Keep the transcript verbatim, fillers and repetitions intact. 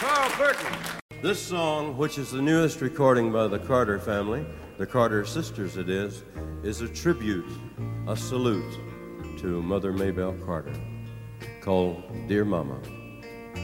Carl Perkins. This song, which is the newest recording by the Carter family, the Carter sisters it is, is a tribute, a salute to Mother Maybelle Carter, called Dear Mama.